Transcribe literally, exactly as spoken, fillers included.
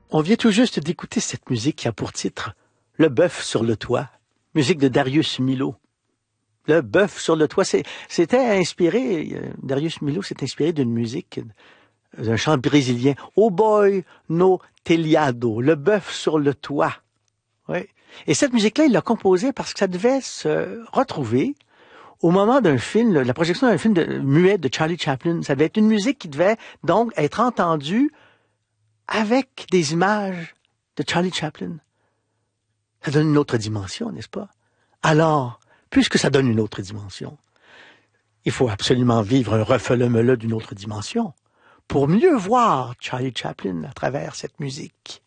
On vient tout juste d'écouter cette musique qui a pour titre « Le bœuf sur le toit », musique de Darius Milhaud. Le bœuf sur le toit, c'est, c'était inspiré, Darius Milhaud s'est inspiré d'une musique, d'un chant brésilien, « Oh boy no telhado », le bœuf sur le toit. Oui. Et cette musique-là, il l'a composée parce que ça devait se retrouver au moment d'un film, la projection d'un film de, muet de Charlie Chaplin. Ça devait être une musique qui devait donc être entendue avec des images de Charlie Chaplin. Ça donne une autre dimension, n'est-ce pas? Alors, puisque ça donne une autre dimension, il faut absolument vivre un refelemeleux d'une autre dimension pour mieux voir Charlie Chaplin à travers cette musique.